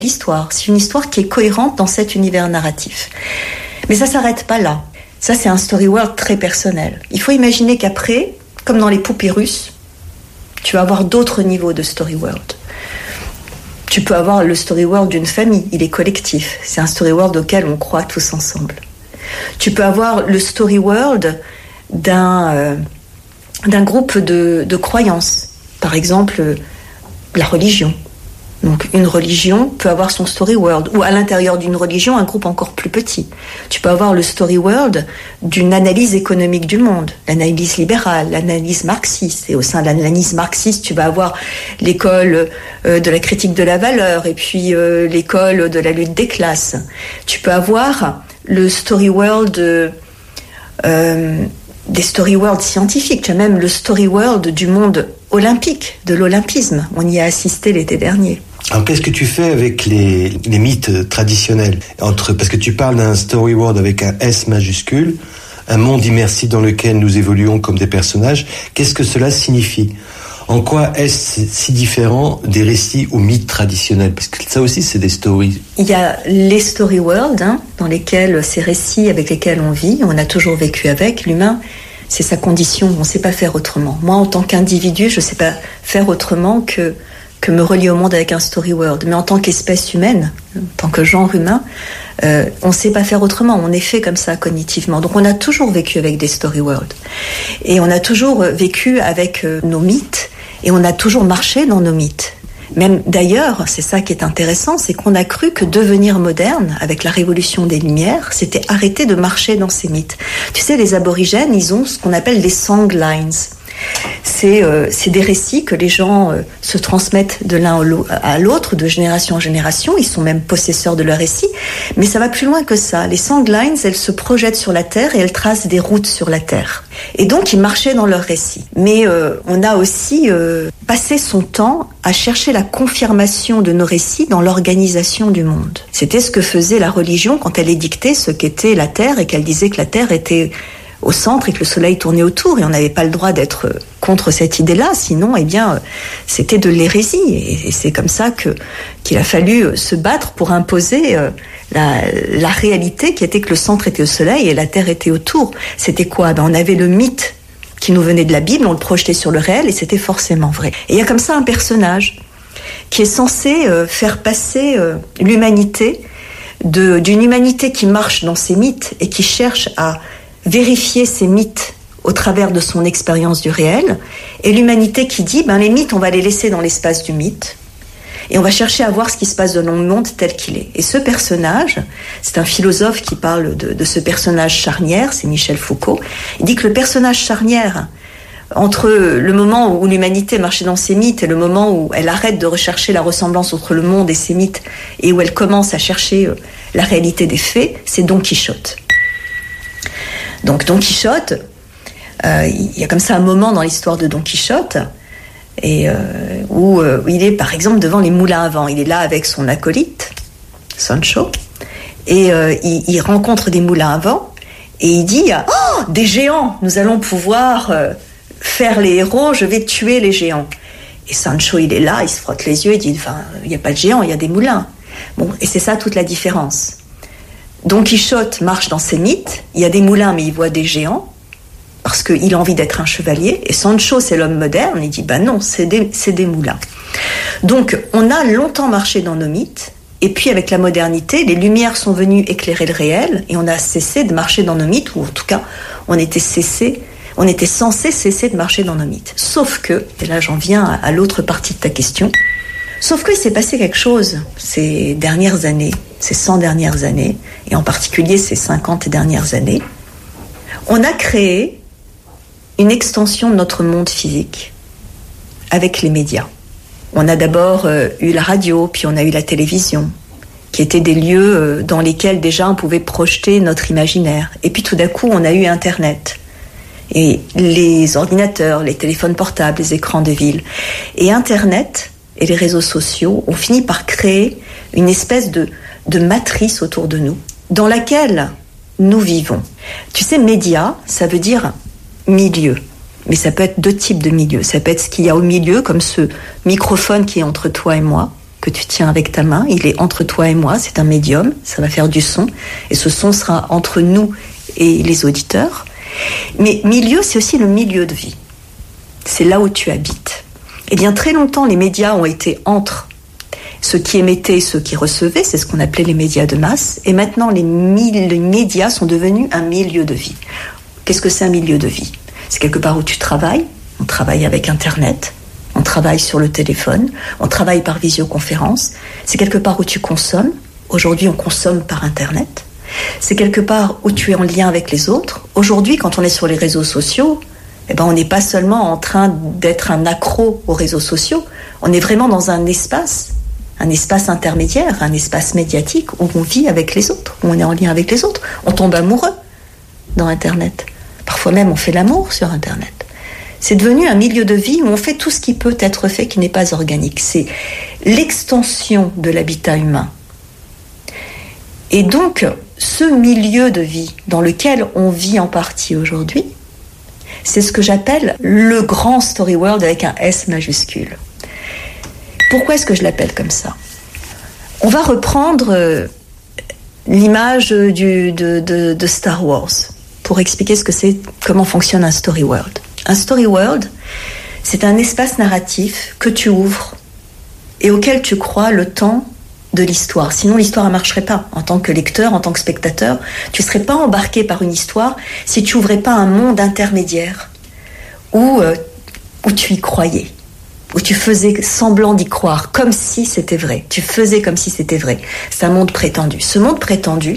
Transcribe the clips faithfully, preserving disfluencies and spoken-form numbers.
l'histoire. C'est une histoire qui est cohérente dans cet univers narratif. Mais ça ne s'arrête pas là. Ça, c'est un story world très personnel. Il faut imaginer qu'après, comme dans les poupées russes, tu vas avoir d'autres niveaux de story world. Tu peux avoir le story world d'une famille, il est collectif. C'est un story world auquel on croit tous ensemble. Tu peux avoir le story world d'un, euh, d'un groupe de, de croyances. Par exemple, la religion. Donc une religion peut avoir son story world, ou à l'intérieur d'une religion, un groupe encore plus petit. Tu peux avoir le story world d'une analyse économique du monde, l'analyse libérale, l'analyse marxiste. Et au sein de l'analyse marxiste, tu vas avoir l'école euh, de la critique de la valeur, et puis euh, l'école de la lutte des classes. Tu peux avoir le story world euh, euh, des story worlds scientifiques. Tu as même le story world du monde olympique, de l'olympisme. On y a assisté l'été dernier. Alors qu'est-ce que tu fais avec les, les mythes traditionnels entre, parce que tu parles d'un story world avec un S majuscule, un monde immersif dans lequel nous évoluons comme des personnages. Qu'est-ce que cela signifie ? En quoi est-ce si différent des récits ou mythes traditionnels ? Parce que ça aussi, c'est des stories. Il y a les story worlds, hein, dans lesquels ces récits avec lesquels on vit, on a toujours vécu avec. L'humain, c'est sa condition, on ne sait pas faire autrement. Moi, en tant qu'individu, je ne sais pas faire autrement que que me relier au monde avec un story world. Mais en tant qu'espèce humaine, en tant que genre humain, euh, on ne sait pas faire autrement. On est fait comme ça cognitivement. Donc on a toujours vécu avec des story worlds. Et on a toujours vécu avec euh, nos mythes. Et on a toujours marché dans nos mythes. Même d'ailleurs, c'est ça qui est intéressant, c'est qu'on a cru que devenir moderne, avec la révolution des Lumières, c'était arrêter de marcher dans ces mythes. Tu sais, les aborigènes, ils ont ce qu'on appelle des songlines. C'est, euh, c'est des récits que les gens euh, se transmettent de l'un à l'autre, de génération en génération. Ils sont même possesseurs de leurs récits. Mais ça va plus loin que ça. Les songlines, elles se projettent sur la Terre et elles tracent des routes sur la Terre. Et donc, ils marchaient dans leurs récits. Mais euh, on a aussi euh, passé son temps à chercher la confirmation de nos récits dans l'organisation du monde. C'était ce que faisait la religion quand elle édictait ce qu'était la Terre et qu'elle disait que la Terre était au centre et que le soleil tournait autour, et on n'avait pas le droit d'être contre cette idée-là, sinon, eh bien, c'était de l'hérésie. Et c'est comme ça que, qu'il a fallu se battre pour imposer la, la réalité qui était que le centre était au soleil et la Terre était autour. C'était quoi ? Ben, on avait le mythe qui nous venait de la Bible, on le projetait sur le réel et c'était forcément vrai. Et il y a comme ça un personnage qui est censé euh, faire passer euh, l'humanité de, d'une humanité qui marche dans ses mythes et qui cherche à vérifier ces mythes au travers de son expérience du réel, et l'humanité qui dit, ben les mythes, on va les laisser dans l'espace du mythe, et on va chercher à voir ce qui se passe dans le monde tel qu'il est. Et ce personnage, c'est un philosophe qui parle de, de ce personnage charnière, c'est Michel Foucault. Il dit que le personnage charnière, entre le moment où l'humanité marchait dans ses mythes et le moment où elle arrête de rechercher la ressemblance entre le monde et ses mythes, et où elle commence à chercher la réalité des faits, c'est Don Quichotte. Donc Don Quichotte, euh, il y a comme ça un moment dans l'histoire de Don Quichotte et, euh, où, euh, où il est par exemple devant les moulins à vent. Il est là avec son acolyte, Sancho, et euh, il, il rencontre des moulins à vent et il dit « Oh, des géants, nous allons pouvoir euh, faire les héros, je vais tuer les géants. » Et Sancho, il est là, il se frotte les yeux et dit « Enfin, il n'y a pas de géants, il y a des moulins. » Bon, et c'est ça toute la différence. Don Quichotte marche dans ses mythes, il y a des moulins mais il voit des géants, parce qu'il a envie d'être un chevalier, et Sancho c'est l'homme moderne, il dit bah non, c'est des, c'est des moulins. Donc on a longtemps marché dans nos mythes, et puis avec la modernité, les lumières sont venues éclairer le réel, et on a cessé de marcher dans nos mythes, ou en tout cas on était cessé, on était censé cesser de marcher dans nos mythes. Sauf que, et là j'en viens à, à l'autre partie de ta question, sauf qu'il s'est passé quelque chose ces dernières années, ces cent dernières années, et en particulier ces cinquante dernières années. On a créé une extension de notre monde physique avec les médias. On a d'abord euh, eu la radio, puis on a eu la télévision, qui étaient des lieux euh, dans lesquels déjà on pouvait projeter notre imaginaire. Et puis tout d'un coup, on a eu Internet. Et les ordinateurs, les téléphones portables, les écrans de ville. Et Internet et les réseaux sociaux ont fini par créer une espèce de, de matrice autour de nous, dans laquelle nous vivons. Tu sais, média, ça veut dire milieu. Mais ça peut être deux types de milieux. Ça peut être ce qu'il y a au milieu, comme ce microphone qui est entre toi et moi. que tu tiens avec ta main. Il est entre toi et moi, c'est un médium, ça va faire du son. Et ce son sera entre nous et les auditeurs. Mais milieu, c'est aussi le milieu de vie. C'est là où tu habites. Eh bien, très longtemps, les médias ont été entre ceux qui émettaient et ceux qui recevaient, c'est ce qu'on appelait les médias de masse. Et maintenant, les, mi- les médias sont devenus un milieu de vie. Qu'est-ce que c'est un milieu de vie ? C'est quelque part où tu travailles. On travaille avec Internet. On travaille sur le téléphone. On travaille par visioconférence. C'est quelque part où tu consommes. Aujourd'hui, on consomme par Internet. C'est quelque part où tu es en lien avec les autres. Aujourd'hui, quand on est sur les réseaux sociaux, eh ben, on n'est pas seulement en train d'être un accro aux réseaux sociaux. On est vraiment dans un espace un espace intermédiaire, un espace médiatique où on vit avec les autres, où on est en lien avec les autres. On tombe amoureux dans Internet. Parfois même, on fait l'amour sur Internet. C'est devenu un milieu de vie où on fait tout ce qui peut être fait qui n'est pas organique. C'est l'extension de l'habitat humain. Et donc, ce milieu de vie dans lequel on vit en partie aujourd'hui, c'est ce que j'appelle le grand story world avec un S majuscule. Pourquoi est-ce que je l'appelle comme ça ? On va reprendre euh, l'image du, de, de, de Star Wars pour expliquer ce que c'est, comment fonctionne un story world. Un story world, c'est un espace narratif que tu ouvres et auquel tu crois le temps de l'histoire. Sinon, l'histoire ne marcherait pas. En tant que lecteur, en tant que spectateur, tu ne serais pas embarqué par une histoire si tu n'ouvrais pas un monde intermédiaire où, euh, où tu y croyais. Où tu faisais semblant d'y croire, comme si c'était vrai. Tu faisais comme si c'était vrai. C'est un monde prétendu. Ce monde prétendu,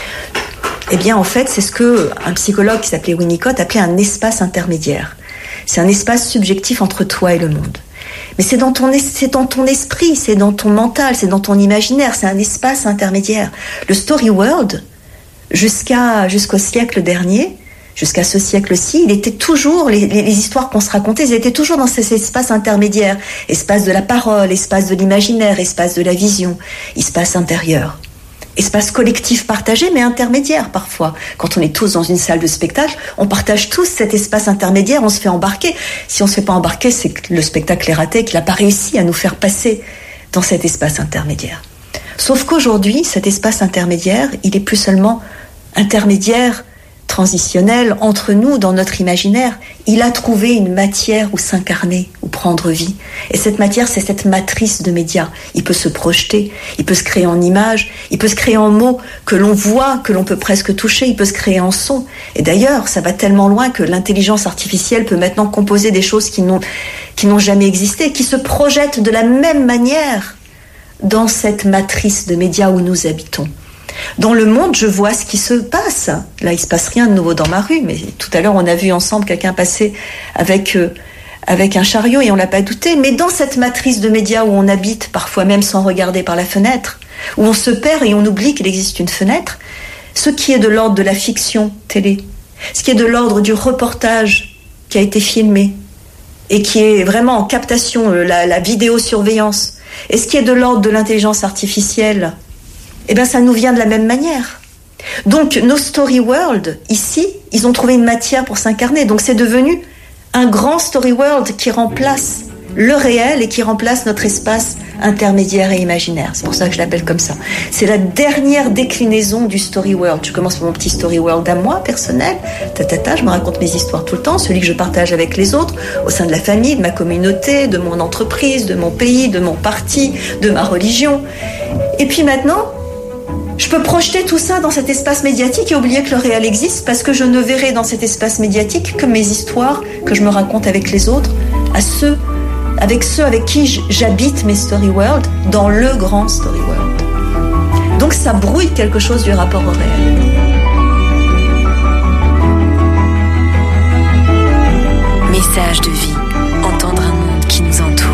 eh bien, en fait, c'est ce qu'un psychologue qui s'appelait Winnicott appelait un espace intermédiaire. C'est un espace subjectif entre toi et le monde. Mais c'est dans ton, c'est dans ton esprit, c'est dans ton mental, c'est dans ton imaginaire, c'est un espace intermédiaire. Le story world, jusqu'à, jusqu'au siècle dernier, jusqu'à ce siècle-ci, il était toujours, les, les, les histoires qu'on se racontait, elles étaient toujours dans ces espaces intermédiaires. Espace de la parole, espace de l'imaginaire, espace de la vision, espace intérieur. Espace collectif partagé, mais intermédiaire parfois. Quand on est tous dans une salle de spectacle, on partage tous cet espace intermédiaire, on se fait embarquer. Si on ne se fait pas embarquer, c'est que le spectacle est raté, qu'il n'a pas réussi à nous faire passer dans cet espace intermédiaire. Sauf qu'aujourd'hui, cet espace intermédiaire, il est plus seulement intermédiaire, transitionnel entre nous dans notre imaginaire. Il a trouvé une matière où s'incarner, où prendre vie. Et cette matière, c'est cette matrice de médias. Il peut se projeter, il peut se créer en images, il peut se créer en mots que l'on voit, que l'on peut presque toucher, il peut se créer en son. Et d'ailleurs, ça va tellement loin que l'intelligence artificielle peut maintenant composer des choses qui n'ont, qui n'ont jamais existé, qui se projettent de la même manière dans cette matrice de médias où nous habitons. Dans le monde, je vois ce qui se passe. Là, il se passe rien de nouveau dans ma rue, mais tout à l'heure, on a vu ensemble quelqu'un passer avec, euh, avec un chariot et on l'a pas douté. Mais dans cette matrice de médias où on habite, parfois même sans regarder par la fenêtre, où on se perd et on oublie qu'il existe une fenêtre, ce qui est de l'ordre de la fiction télé, ce qui est de l'ordre du reportage qui a été filmé et qui est vraiment en captation, la, la vidéosurveillance, et ce qui est de l'ordre de l'intelligence artificielle, eh bien, ça nous vient de la même manière. Donc, nos story world, ici, ils ont trouvé une matière pour s'incarner. Donc, c'est devenu un grand story world qui remplace le réel et qui remplace notre espace intermédiaire et imaginaire. C'est pour ça que je l'appelle comme ça. C'est la dernière déclinaison du story world. Je commence par mon petit story world à moi, personnel. Tatata, je me raconte mes histoires tout le temps, celui que je partage avec les autres, au sein de la famille, de ma communauté, de mon entreprise, de mon pays, de mon parti, de ma religion. Et puis maintenant, je peux projeter tout ça dans cet espace médiatique et oublier que le réel existe parce que je ne verrai dans cet espace médiatique que mes histoires que je me raconte avec les autres, à ceux, avec ceux avec qui j'habite mes story world dans le grand story world. Donc ça brouille quelque chose du rapport au réel. Message de vie, entendre un monde qui nous entoure.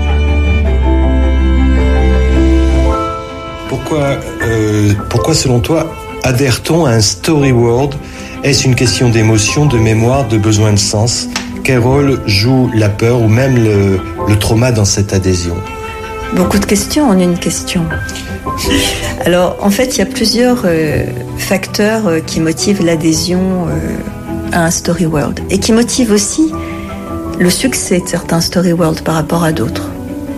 Pourquoi, euh, pourquoi, selon toi, adhère-t-on à un story world ? Est-ce une question d'émotion, de mémoire, de besoin de sens ? Quel rôle joue la peur ou même le, le trauma dans cette adhésion ? Beaucoup de questions en une question. Alors, en fait, il y a plusieurs euh, facteurs euh, qui motivent l'adhésion euh, à un story world et qui motivent aussi le succès de certains story world par rapport à d'autres. Tu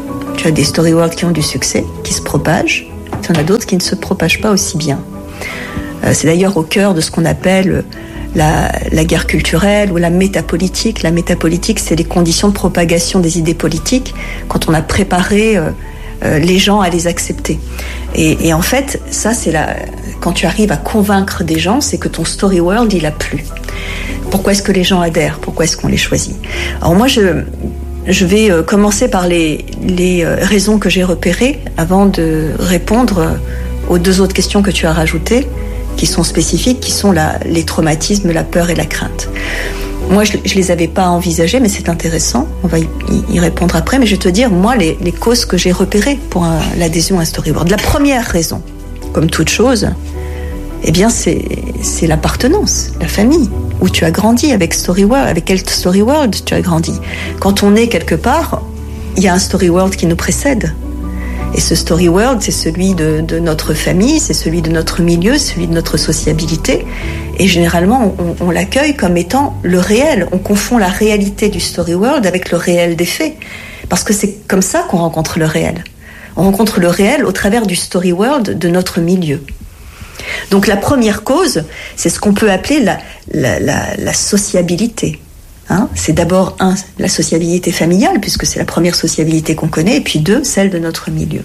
Tu as des story worlds qui ont du succès, qui se propagent. Tu en as d'autres qui ne se propagent pas aussi bien. Euh, c'est d'ailleurs au cœur de ce qu'on appelle la, la guerre culturelle ou la métapolitique. La métapolitique, c'est les conditions de propagation des idées politiques quand on a préparé euh, euh, les gens à les accepter. Et, et en fait, ça, c'est la, quand tu arrives à convaincre des gens, c'est que ton story world, il a plu. Pourquoi est-ce que les gens adhèrent? Pourquoi est-ce qu'on les choisit? Alors moi, je, je vais commencer par les, les raisons que j'ai repérées avant de répondre aux deux autres questions que tu as rajoutées, qui sont spécifiques, qui sont la, les traumatismes, la peur et la crainte. Moi, je ne les avais pas envisagées, mais c'est intéressant. On va y, y répondre après. Mais je vais te dire, moi, les, les causes que j'ai repérées pour un, l'adhésion à un storyboard. La première raison, comme toute chose, eh bien, c'est, c'est l'appartenance, la famille, où tu as grandi avec Storyworld, avec quel Storyworld tu as grandi. Quand on est quelque part, il y a un Storyworld qui nous précède. Et ce Storyworld, c'est celui de, de notre famille, c'est celui de notre milieu, celui de notre sociabilité. Et généralement, on, on l'accueille comme étant le réel. On confond la réalité du Storyworld avec le réel des faits. Parce que c'est comme ça qu'on rencontre le réel. On rencontre le réel au travers du Storyworld de notre milieu. Donc la première cause, c'est ce qu'on peut appeler la, la, la, la sociabilité. Hein, c'est d'abord, un, la sociabilité familiale, puisque c'est la première sociabilité qu'on connaît, et puis deux, celle de notre milieu.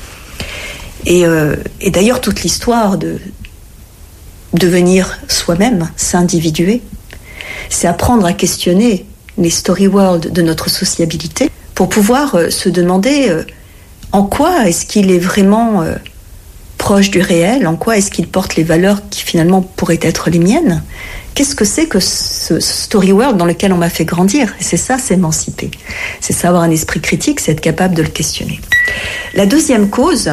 Et, euh, et d'ailleurs, toute l'histoire de devenir soi-même, s'individuer, c'est apprendre à questionner les story worlds de notre sociabilité pour pouvoir euh, se demander euh, en quoi est-ce qu'il est vraiment euh, proche du réel, en quoi est-ce qu'il porte les valeurs qui finalement pourraient être les miennes. Qu'est-ce que c'est que ce story world dans lequel on m'a fait grandir? Et c'est ça, s'émanciper. C'est ça, avoir un esprit critique, c'est être capable de le questionner. La deuxième cause,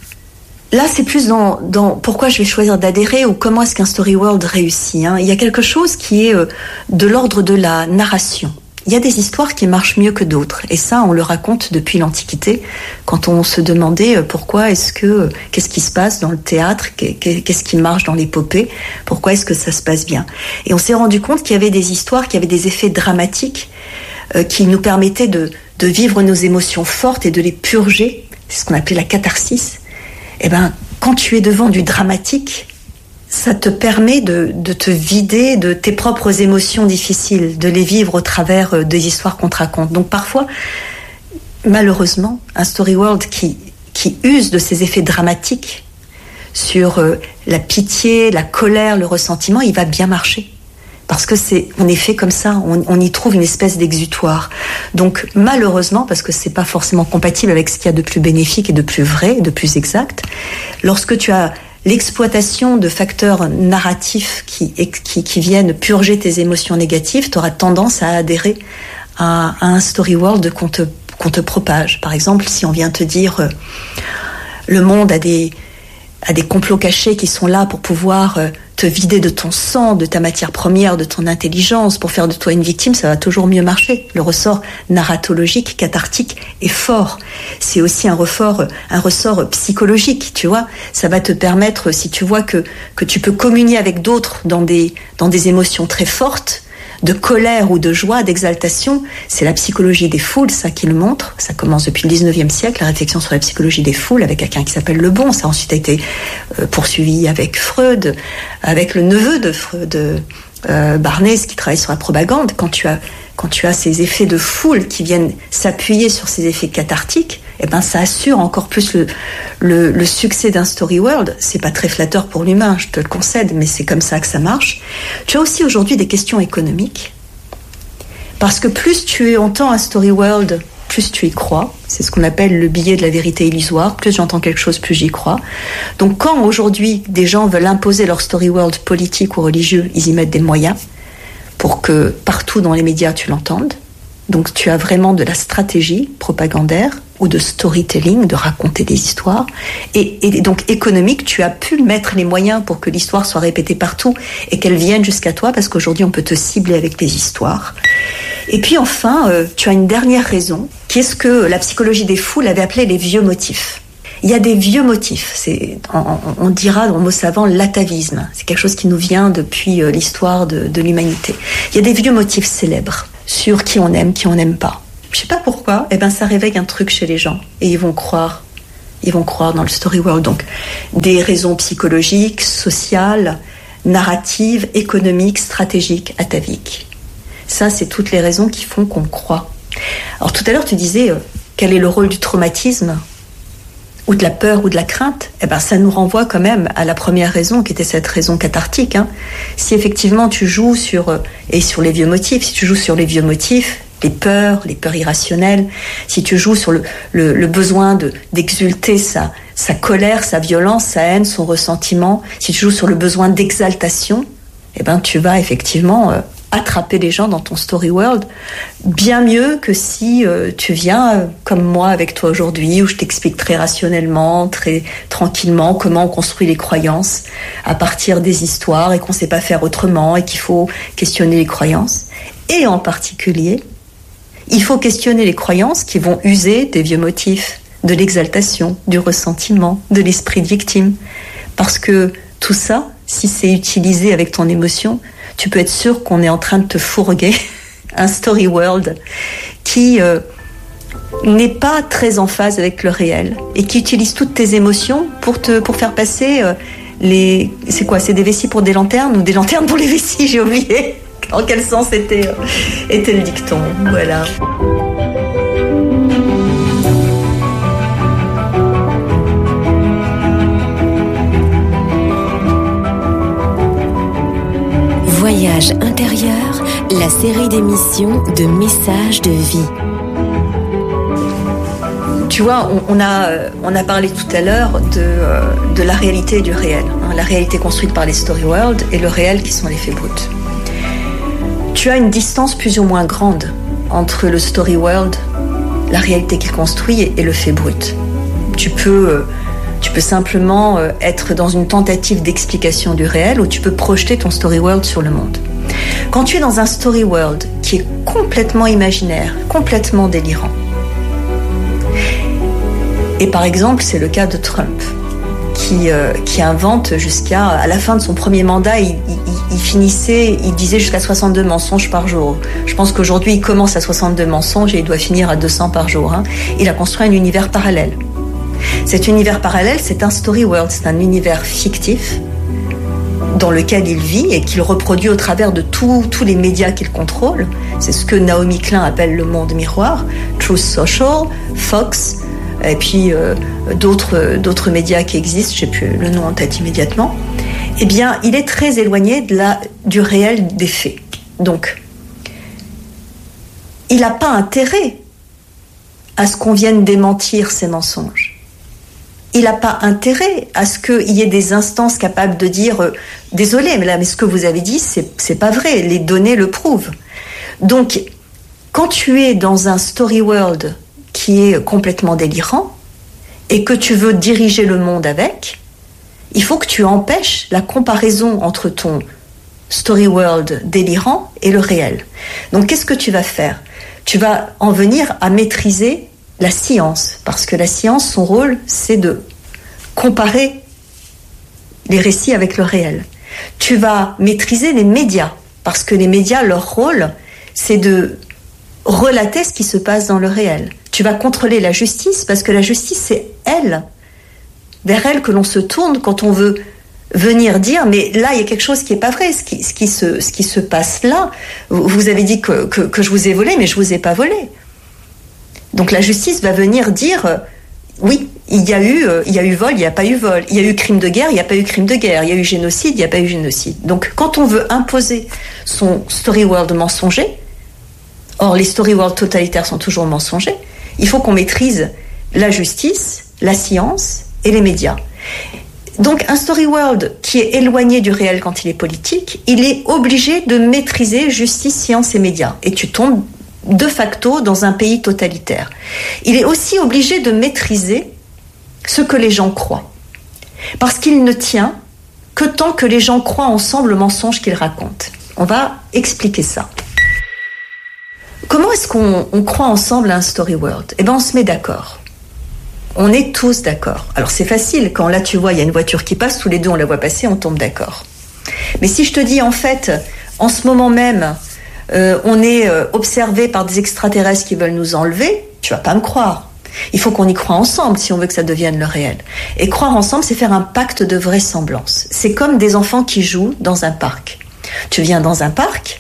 là, c'est plus dans, dans pourquoi je vais choisir d'adhérer ou comment est-ce qu'un story world réussit. Hein. Il y a quelque chose qui est euh, de l'ordre de la narration. Il y a des histoires qui marchent mieux que d'autres. Et ça, on le raconte depuis l'Antiquité, quand on se demandait pourquoi est-ce que, qu'est-ce qui se passe dans le théâtre, qu'est-ce qui marche dans l'épopée, pourquoi est-ce que ça se passe bien. Et on s'est rendu compte qu'il y avait des histoires qui avaient des effets dramatiques, euh, qui nous permettaient de, de vivre nos émotions fortes et de les purger. C'est ce qu'on appelait la catharsis. Et ben, quand tu es devant du dramatique, ça te permet de, de te vider de tes propres émotions difficiles, de les vivre au travers des histoires qu'on te raconte. Donc parfois, malheureusement, un story world qui, qui use de ces effets dramatiques sur euh, la pitié, la colère, le ressentiment, il va bien marcher. Parce que c'est, on est fait comme ça, on, on y trouve une espèce d'exutoire. Donc malheureusement, parce que c'est pas forcément compatible avec ce qu'il y a de plus bénéfique et de plus vrai, de plus exact, lorsque tu as l'exploitation de facteurs narratifs qui, qui, qui viennent purger tes émotions négatives, tu auras tendance à adhérer à, à un story world qu'on te, qu'on te propage. Par exemple, si on vient te dire euh, le monde a des, a des complots cachés qui sont là pour pouvoir euh, te vider de ton sang, de ta matière première, de ton intelligence, pour faire de toi une victime, ça va toujours mieux marcher. Le ressort narratologique, cathartique est fort. C'est aussi un ressort, un ressort psychologique, tu vois. Ça va te permettre, si tu vois que, que tu peux communier avec d'autres dans des, dans des émotions très fortes, de colère ou de joie, d'exaltation, c'est la psychologie des foules, ça qui le montre. Ça commence depuis le dix-neuvième siècle, la réflexion sur la psychologie des foules, avec quelqu'un qui s'appelle Le Bon. Ça a ensuite été euh, poursuivi avec Freud, avec le neveu de Freud, euh, Barnès, qui travaille sur la propagande. Quand tu as, quand tu as ces effets de foule qui viennent s'appuyer sur ces effets cathartiques, eh ben, ça assure encore plus le, le, le succès d'un story world. C'est pas très flatteur pour l'humain, je te le concède, mais c'est comme ça que ça marche. Tu as aussi aujourd'hui des questions économiques. Parce que plus tu entends un story world, plus tu y crois. C'est ce qu'on appelle le billet de la vérité illusoire. Plus j'entends quelque chose, plus j'y crois. Donc quand aujourd'hui des gens veulent imposer leur story world politique ou religieux, ils y mettent des moyens pour que partout dans les médias tu l'entendes. Donc tu as vraiment de la stratégie propagandaire ou de storytelling, de raconter des histoires. Et, et donc économique, tu as pu mettre les moyens pour que l'histoire soit répétée partout et qu'elle vienne jusqu'à toi, parce qu'aujourd'hui on peut te cibler avec les histoires. Et puis enfin, euh, tu as une dernière raison, qui est ce que la psychologie des foules avait appelé les vieux motifs. Il y a des vieux motifs, c'est, on, on dira dans le mot savant l'atavisme, c'est quelque chose qui nous vient depuis euh, l'histoire de, de l'humanité. Il y a des vieux motifs célèbres sur qui on aime, qui on n'aime pas. je sais pas pourquoi, eh ben ça réveille un truc chez les gens et ils vont croire, ils vont croire dans le story world. Donc des raisons psychologiques, sociales, narratives, économiques, stratégiques, ataviques. Ça, c'est toutes les raisons qui font qu'on croit. Alors tout à l'heure, tu disais euh, quel est le rôle du traumatisme ou de la peur ou de la crainte. Eh ben ça nous renvoie quand même à la première raison qui était cette raison cathartique. Hein. Si effectivement tu joues sur euh, et sur les vieux motifs, si tu joues sur les vieux motifs, les peurs, les peurs irrationnelles, si tu joues sur le, le, le besoin de, d'exulter sa, sa colère, sa violence, sa haine, son ressentiment, si tu joues sur le besoin d'exaltation, eh ben, tu vas effectivement euh, attraper les gens dans ton story world bien mieux que si euh, tu viens euh, comme moi avec toi aujourd'hui, où je t'explique très rationnellement, très tranquillement comment on construit les croyances à partir des histoires et qu'on ne sait pas faire autrement et qu'il faut questionner les croyances. Et en particulier, il faut questionner les croyances qui vont user des vieux motifs, de l'exaltation, du ressentiment, de l'esprit de victime. Parce que tout ça, si c'est utilisé avec ton émotion, tu peux être sûr qu'on est en train de te fourguer un story world qui euh, n'est pas très en phase avec le réel et qui utilise toutes tes émotions pour, te, pour faire passer euh, les... C'est quoi? C'est des vessies pour des lanternes ou des lanternes pour les vessies? J'ai oublié. En quel sens était, euh, était le dicton? Voilà. Voyage intérieur, la série d'émissions de messages de vie. Tu vois, on, on, a, on a parlé tout à l'heure de, euh, de la réalité et du réel. Hein, la réalité construite par les story world et le réel qui sont les faits bruts. Tu as une distance plus ou moins grande entre le story world, la réalité qu'il construit, et, et le fait brut. Tu peux, euh, tu peux simplement euh, être dans une tentative d'explication du réel ou tu peux projeter ton story world sur le monde. Quand tu es dans un story world qui est complètement imaginaire, complètement délirant, et par exemple, c'est le cas de Trump, qui, euh, qui invente jusqu'à, à la fin de son premier mandat, il, il, il finissait, il disait jusqu'à soixante-deux mensonges par jour. Je pense qu'aujourd'hui, il commence à soixante-deux mensonges et il doit finir à deux cents par jour. Hein. Il a construit un univers parallèle. Cet univers parallèle, c'est un story world, c'est un univers fictif dans lequel il vit et qu'il reproduit au travers de tout, tous les médias qu'il contrôle. C'est ce que Naomi Klein appelle le monde miroir, Truth Social, Fox, et puis euh, d'autres, d'autres médias qui existent, je ne sais plus le nom en tête immédiatement. Eh bien, il est très éloigné de la, du réel des faits. Donc, il n'a pas intérêt à ce qu'on vienne démentir ces mensonges. Il n'a pas intérêt à ce qu'il y ait des instances capables de dire euh, « Désolé, mais là, mais ce que vous avez dit, c'est, c'est pas vrai, les données le prouvent. » Donc, quand tu es dans un story world qui est complètement délirant et que tu veux diriger le monde avec, il faut que tu empêches la comparaison entre ton story world délirant et le réel. Donc, qu'est-ce que tu vas faire? Tu vas en venir à maîtriser la science, parce que la science, son rôle, c'est de comparer les récits avec le réel. Tu vas maîtriser les médias, parce que les médias, leur rôle, c'est de relater ce qui se passe dans le réel. Tu vas contrôler la justice, parce que la justice, c'est elle, vers elle que l'on se tourne quand on veut venir dire, mais là, il y a quelque chose qui n'est pas vrai, ce qui, ce qui, se, ce qui se passe là. Vous avez dit que, que, que je vous ai volé, mais je ne vous ai pas volé. Donc la justice va venir dire, euh, oui, il y a eu, euh, il y a eu vol, il n'y a pas eu vol. Il y a eu crime de guerre, il n'y a pas eu crime de guerre. Il y a eu génocide, il n'y a pas eu génocide. Donc quand on veut imposer son story world mensonger, or les story world totalitaires sont toujours mensongers, il faut qu'on maîtrise la justice, la science et les médias. Donc un story world qui est éloigné du réel quand il est politique, il est obligé de maîtriser justice, science et médias. Et tu tombes de facto dans un pays totalitaire. Il est aussi obligé de maîtriser ce que les gens croient. Parce qu'il ne tient que tant que les gens croient ensemble le mensonge qu'ils racontent. On va expliquer ça. Comment est-ce qu'on on croit ensemble à un story world? Eh bien, on se met d'accord. On est tous d'accord. Alors c'est facile, quand là tu vois, il y a une voiture qui passe, tous les deux on la voit passer, on tombe d'accord. Mais si je te dis en fait, en ce moment même, euh, on est euh, observé par des extraterrestres qui veulent nous enlever, tu vas pas me croire. Il faut qu'on y croie ensemble si on veut que ça devienne le réel. Et croire ensemble, c'est faire un pacte de vraisemblance. C'est comme des enfants qui jouent dans un parc. Tu viens dans un parc,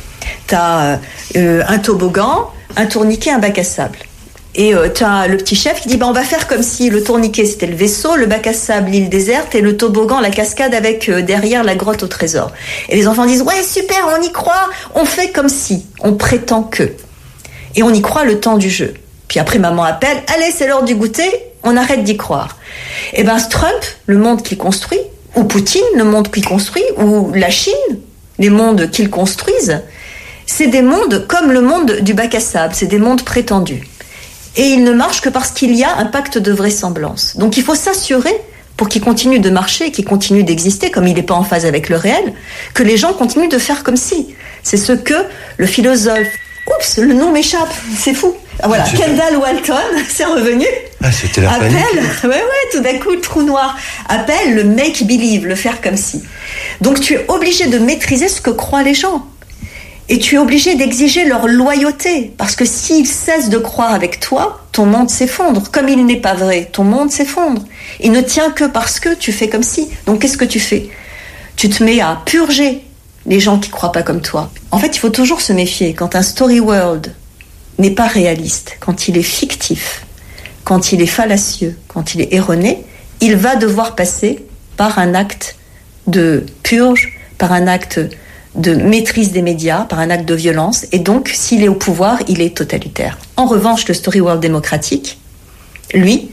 t'as euh, un toboggan, un tourniquet, un bac à sable. Et euh, tu as le petit chef qui dit bah, on va faire comme si le tourniquet c'était le vaisseau, le bac à sable l'île déserte et le toboggan la cascade avec euh, derrière la grotte au trésor. Et les enfants disent ouais super, on y croit, on fait comme si, on prétend que. Et on y croit le temps du jeu. Puis après maman appelle, allez c'est l'heure du goûter, on arrête d'y croire. Et ben Trump, le monde qu'il construit, ou Poutine, le monde qu'il construit, ou la Chine, les mondes qu'ils construisent, c'est des mondes comme le monde du bac à sable, c'est des mondes prétendus. Et il ne marche que parce qu'il y a un pacte de vraisemblance. Donc il faut s'assurer, pour qu'il continue de marcher, qu'il continue d'exister, comme il n'est pas en phase avec le réel, que les gens continuent de faire comme si. C'est ce que le philosophe... Oups, le nom m'échappe, c'est fou. Voilà, Kendall Walton, c'est revenu. Ah, c'était la appelle, panique. ouais, ouais, tout d'un coup, le trou noir. Appelle le make-believe, le faire comme si. Donc tu es obligé de maîtriser ce que croient les gens. Et tu es obligé d'exiger leur loyauté, parce que s'ils cessent de croire avec toi, ton monde s'effondre. Comme il n'est pas vrai, ton monde s'effondre. Il ne tient que parce que tu fais comme si. Donc qu'est-ce que tu fais ? Tu te mets à purger les gens qui ne croient pas comme toi. En fait, il faut toujours se méfier. Quand un story world n'est pas réaliste, quand il est fictif, quand il est fallacieux, quand il est erroné, il va devoir passer par un acte de purge, par un acte de maîtrise des médias, par un acte de violence, et donc, s'il est au pouvoir, il est totalitaire. En revanche, le story world démocratique, lui,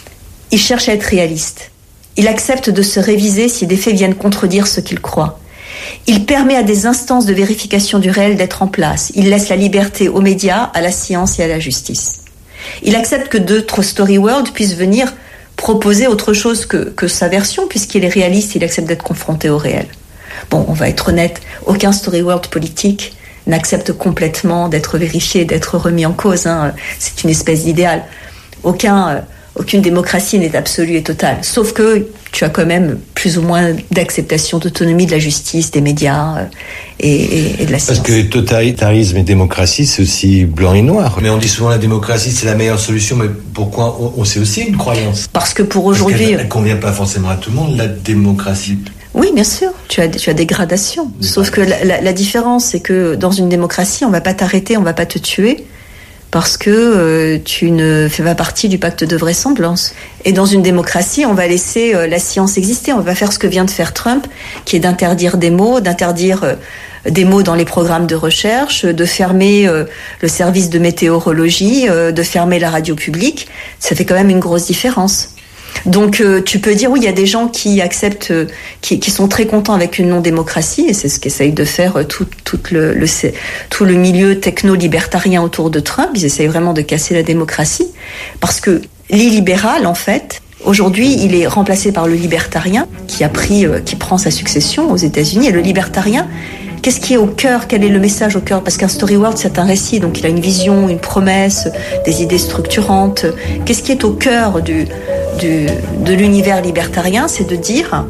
il cherche à être réaliste. Il accepte de se réviser si des faits viennent contredire ce qu'il croit. Il permet à des instances de vérification du réel d'être en place. Il laisse la liberté aux médias, à la science et à la justice. Il accepte que d'autres story world puissent venir proposer autre chose que, que sa version, puisqu'il est réaliste, il accepte d'être confronté au réel. Bon, on va être honnête, aucun story world politique n'accepte complètement d'être vérifié, d'être remis en cause. Hein. C'est une espèce d'idéal. Aucun, euh, aucune démocratie n'est absolue et totale. Sauf que tu as quand même plus ou moins d'acceptation, d'autonomie de la justice, des médias euh, et, et, et de la science. Parce que totalitarisme et démocratie, c'est aussi blanc et noir. Mais on dit souvent la démocratie, c'est la meilleure solution, mais pourquoi on, on c'est aussi une croyance. Parce que pour aujourd'hui... Elle ne convient pas forcément à tout le monde, la démocratie. Oui, bien sûr, tu as, tu as des gradations. Des Sauf que la, la, la différence, c'est que dans une démocratie, on ne va pas t'arrêter, on ne va pas te tuer, parce que euh, tu ne fais pas partie du pacte de vraisemblance. Et dans une démocratie, on va laisser euh, la science exister, on va faire ce que vient de faire Trump, qui est d'interdire des mots, d'interdire euh, des mots dans les programmes de recherche, de fermer euh, le service de météorologie, euh, de fermer la radio publique. Ça fait quand même une grosse différence. Donc euh, tu peux dire oui, il y a des gens qui acceptent, euh, qui, qui sont très contents avec une non-démocratie, et c'est ce qu'essaye de faire euh, tout, tout, le, le, tout le milieu techno-libertarien autour de Trump. Ils essayent vraiment de casser la démocratie, parce que l'illibéral, en fait, aujourd'hui, il est remplacé par le libertarien, qui a pris, euh, qui prend sa succession aux États-Unis. Et le libertarien, qu'est-ce qui est au cœur ? Quel est le message au cœur ? Parce qu'un story world, c'est un récit, donc il a une vision, une promesse, des idées structurantes. Qu'est-ce qui est au cœur du, du, de l'univers libertarien ? C'est de dire,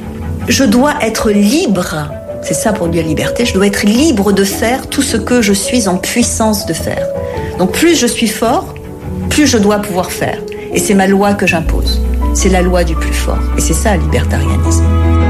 je dois être libre, c'est ça pour lui la liberté, je dois être libre de faire tout ce que je suis en puissance de faire. Donc plus je suis fort, plus je dois pouvoir faire. Et c'est ma loi que j'impose. C'est la loi du plus fort. Et c'est ça, le libertarianisme.